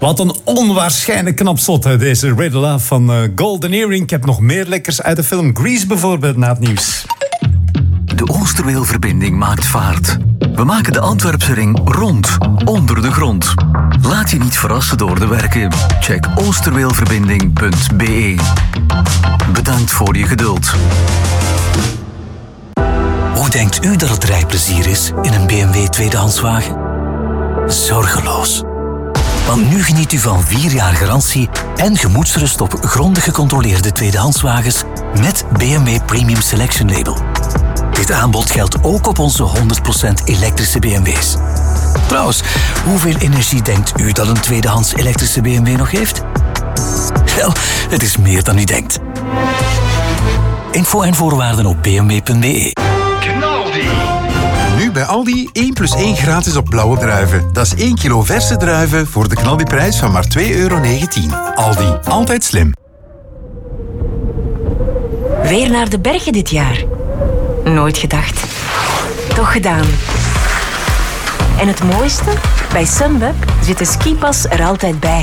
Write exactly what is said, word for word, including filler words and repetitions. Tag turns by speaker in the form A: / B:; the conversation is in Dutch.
A: Wat een onwaarschijnlijk knap slot, hè, deze riddle van uh, Golden Earring. Ik heb nog meer lekkers uit de film Grease bijvoorbeeld na het nieuws.
B: De Oosterweelverbinding maakt vaart. We maken de Antwerpse ring rond, onder de grond. Laat je niet verrassen door de werken. Check oosterweelverbinding punt b e. Bedankt voor je geduld.
C: Hoe denkt u dat het rijplezier is in een B M W tweedehandswagen? Zorgeloos. Want nu geniet u van vier jaar garantie en gemoedsrust op grondig gecontroleerde tweedehandswagens met B M W Premium Selection Label. Dit aanbod geldt ook op onze honderd procent elektrische B M W's. Trouwens, hoeveel energie denkt u dat een tweedehands elektrische B M W nog heeft? Wel, het is meer dan u denkt. Info en voorwaarden op b m w punt b e.
D: Nu bij Aldi één plus één gratis op blauwe druiven. Dat is één kilo verse druiven voor de knaldiprijs van maar twee euro negentien. Aldi, altijd slim.
E: Weer naar de bergen dit jaar. Nooit gedacht. Toch gedaan. En het mooiste? Bij Sunweb zit de skipas er altijd bij.